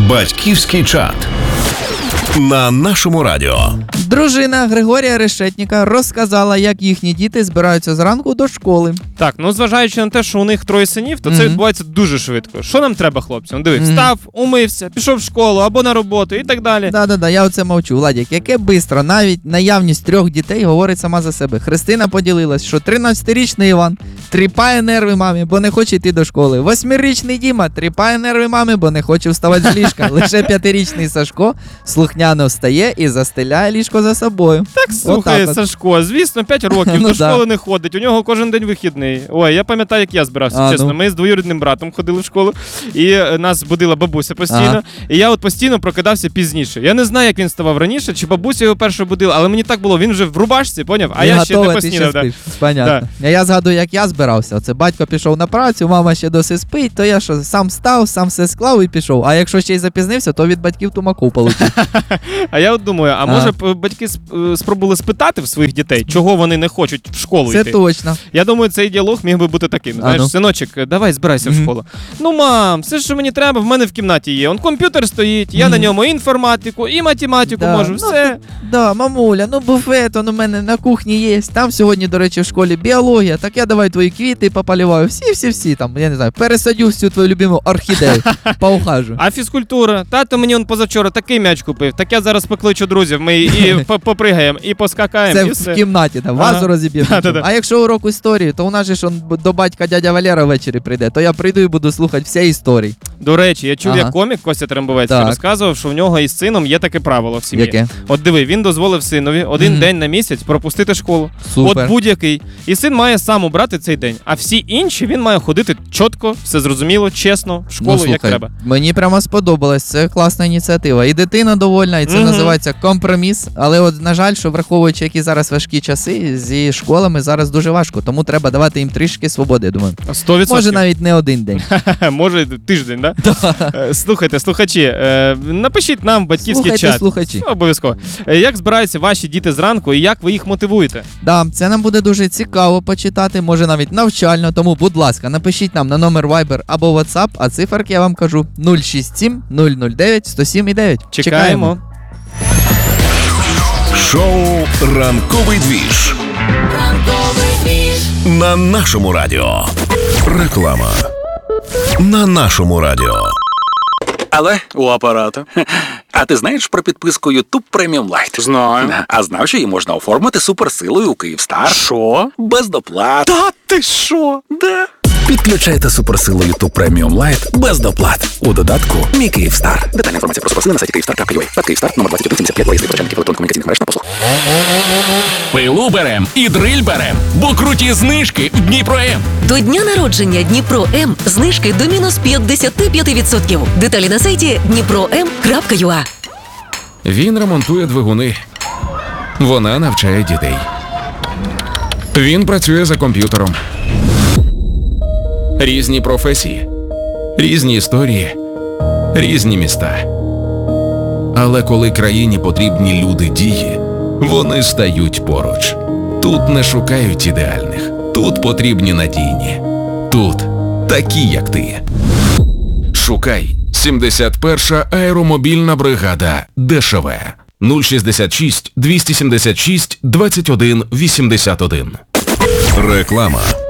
Батьківський чат на нашому радіо. Дружина Григорія Решетніка розказала, як їхні діти збираються зранку до школи. Так, зважаючи на те, що у них 3 синів, то це відбувається дуже швидко. Що нам треба, хлопцям? Диви, встав, умився, пішов в школу або на роботу і так далі. Да, я оце мовчу. Владик, яке бистро, навіть наявність 3 дітей говорить сама за себе. Христина поділилась, що 13-річний Іван тріпає нерви мамі, бо не хоче йти до школи. 8-річний Діма тріпає нерви мамі, бо не хоче вставати з ліжка. Лише 5-річний Сашко слухняно встає і застеляє ліжко за собою. Так, слухай, Сашко, звісно, 5 років, до школи не ходить, у нього кожен день вихідний. Ой, я пам'ятаю, як я збирався, чесно. Ми з двоюрідним братом ходили в школу, і нас будила бабуся постійно, і я постійно прокидався пізніше. Я не знаю, як він вставав раніше, чи бабуся його перше будила, але мені так було, він вже в рубашці, поняв? А я ще не поснідав. Понятно. Я згадую, як я збирався. Оце батько пішов на працю, мама ще досі спить, то я що, сам встав, сам все склав і пішов. А якщо ще й запізнився, то від батьків тумаку получив. А я от думаю, а може батьки спробували спитати в своїх дітей, чого вони не хочуть в школу йти? Це точно. Я думаю, цей діалог міг би бути таким. Знаєш, синочок, давай збирайся в школу. Ну, мам, все, що мені треба, в мене в кімнаті є. Он комп'ютер стоїть, я на ньому і інформатику, і математику можу, все. Да, мамуля, буфет, он у мене на кухні є. Там сьогодні, до речі, в школі біологія, так я давай твої квіти пополіваю. Всі там, я не знаю, пересадю всю твою любиму орхідею, поухажу. А фізкультура? Тато мені позавчора такий м'яч купив, так я зараз покличу друзів, ми і попригаємо, і поскакаємо, і все. Це в кімнаті, там, вазу розіб'ємо. А якщо урок історії, то у нас же ж до батька дядя Валера ввечері прийде, то я прийду і буду слухати всі історії. До речі, я чув, як комік Костя Трембовецький розказував, що в нього із сином є таке правило в сім'ї. Яке? От диви, він дозволив синові один день на місяць пропустити школу. Супер. От будь-який. І син має сам обрати цей день. А всі інші він має ходити чітко, все зрозуміло, чесно, в школу, як треба. Мені прямо сподобалось, це класна ініціатива. І дитина довольна, і це називається компроміс. Але от, на жаль, що враховуючи, які зараз важкі часи, зі школами зараз дуже важко. Тому треба давати їм трішки свободи, я думаю. 100%. Може навіть не один день. Може тиждень, да? Слухайте, слухачі, напишіть нам в батьківський чат. Слухайте, слухачі. Обов'язково. Як збираються ваші діти зранку і як ви їх мотивуєте? Да, це нам буде дуже цікаво почитати, може навіть навчально, тому, будь ласка, напишіть нам на номер Viber або WhatsApp, а циферки я вам кажу 067 009 107 9. Чекаємо. Шоу «Ранковий двіж» на нашому радіо. Реклама на нашому радіо. Але у апарата. А ти знаєш про підписку YouTube Premium Lite? Знаю. А знав, що її можна оформити суперсилою у Київстар? Що? Без доплат. Та ти що? Да. Підключайте суперсилу YouTube Premium Lite без доплат. У додатку «Мій Київстар». Детальна інформація про суперсили на сайті Kyivstar.ua. Пад Київстар, номер 2175, реєстр почальників електронно-комунікаційних мереж на послуг. Пилу берем і дриль берем, бо круті знижки в Дніпро-М. До дня народження Дніпро-М знижки до мінус 55%. Деталі на сайті dnipro.m.ua. Він ремонтує двигуни. Вона навчає дітей. Він працює за комп'ютером. Різні професії, різні історії, різні міста. Але коли країні потрібні люди дії, вони стають поруч. Тут не шукають ідеальних, тут потрібні надійні. Тут такі, як ти. Шукай 71-ша аеромобільна бригада ДШВ 066 276 21 81. Реклама.